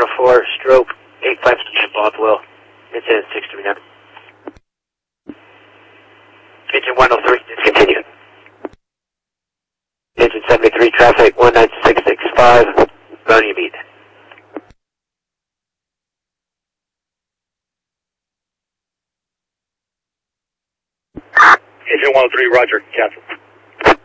104, stroke 856 Bothwell, incident 639. Engine 103, discontinued. Engine 73, traffic 19665, grounding beat. Engine 103, roger, cancel.